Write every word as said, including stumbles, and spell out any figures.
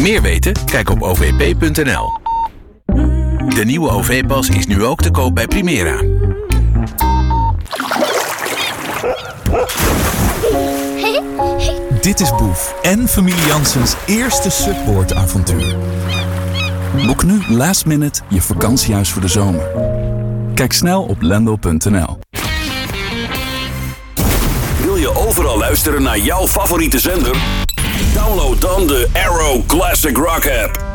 Meer weten? Kijk op o v p punt n l. De nieuwe O V-pas is nu ook te koop bij Primera. Dit is Boef en familie Janssens eerste Subboard-avontuur. Boek nu last minute je vakantiehuis voor de zomer. Kijk snel op lendo punt n l. Wil je overal luisteren naar jouw favoriete zender? Download dan de Arrow Classic Rock app.